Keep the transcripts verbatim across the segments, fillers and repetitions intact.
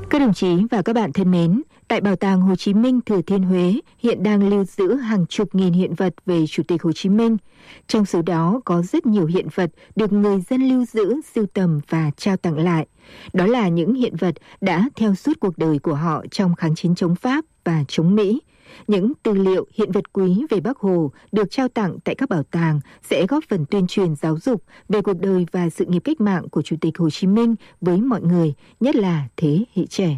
Các đồng chí và các bạn thân mến, tại Bảo tàng Hồ Chí Minh Thừa Thiên Huế hiện đang lưu giữ hàng chục nghìn hiện vật về Chủ tịch Hồ Chí Minh. Trong số đó có rất nhiều hiện vật được người dân lưu giữ, sưu tầm và trao tặng lại. Đó là những hiện vật đã theo suốt cuộc đời của họ trong kháng chiến chống Pháp và chống Mỹ. Những tư liệu, hiện vật quý về Bác Hồ được trao tặng tại các bảo tàng sẽ góp phần tuyên truyền giáo dục về cuộc đời và sự nghiệp cách mạng của Chủ tịch Hồ Chí Minh với mọi người, nhất là thế hệ trẻ.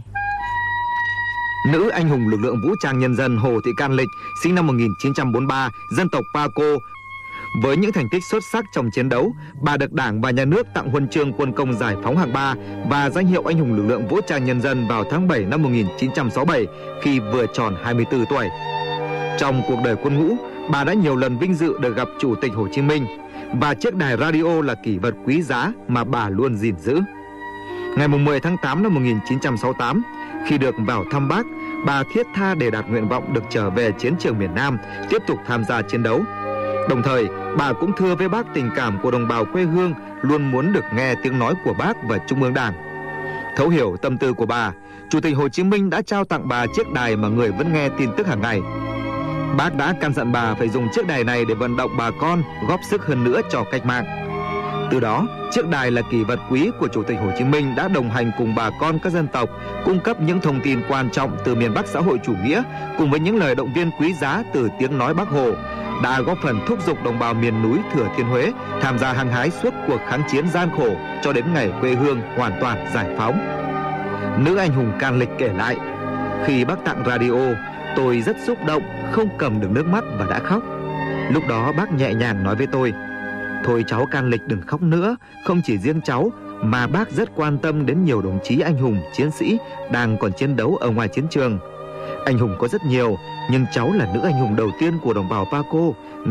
Nữ anh hùng lực lượng vũ trang nhân dân Hồ Thị Can Lịch, sinh năm một nghìn chín trăm bốn mươi ba, dân tộc Paco. Với những thành tích xuất sắc trong chiến đấu, bà được Đảng và Nhà nước tặng huân chương Quân công Giải phóng hạng ba và danh hiệu anh hùng lực lượng vũ trang nhân dân vào tháng bảy năm một nghìn chín trăm sáu mươi bảy khi vừa tròn hai mươi tư tuổi. Trong cuộc đời quân ngũ, bà đã nhiều lần vinh dự được gặp Chủ tịch Hồ Chí Minh và chiếc đài radio là kỷ vật quý giá mà bà luôn gìn giữ. Ngày mười tháng tám năm một nghìn chín trăm sáu mươi tám, khi được vào thăm Bác, bà thiết tha để đạt nguyện vọng được trở về chiến trường miền Nam, tiếp tục tham gia chiến đấu. Đồng thời, bà cũng thưa với Bác tình cảm của đồng bào quê hương luôn muốn được nghe tiếng nói của Bác và Trung ương Đảng. Thấu hiểu tâm tư của bà, Chủ tịch Hồ Chí Minh đã trao tặng bà chiếc đài mà người vẫn nghe tin tức hàng ngày. Bác đã căn dặn bà phải dùng chiếc đài này để vận động bà con góp sức hơn nữa cho cách mạng. Từ đó, chiếc đài là kỷ vật quý của Chủ tịch Hồ Chí Minh đã đồng hành cùng bà con các dân tộc, cung cấp những thông tin quan trọng từ miền Bắc xã hội chủ nghĩa cùng với những lời động viên quý giá từ tiếng nói Bác Hồ, đã góp phần thúc giục đồng bào miền núi Thừa Thiên Huế tham gia hăng hái suốt cuộc kháng chiến gian khổ cho đến ngày quê hương hoàn toàn giải phóng. Nữ anh hùng Can Lịch kể lại, khi Bác tặng radio, tôi rất xúc động, không cầm được nước mắt và đã khóc. Lúc đó Bác nhẹ nhàng nói với tôi, thôi cháu Can Lịch đừng khóc nữa, không chỉ riêng cháu mà Bác rất quan tâm đến nhiều đồng chí anh hùng, chiến sĩ đang còn chiến đấu ở ngoài chiến trường. Anh hùng có rất nhiều, nhưng cháu là nữ anh hùng đầu tiên của đồng bào Paco.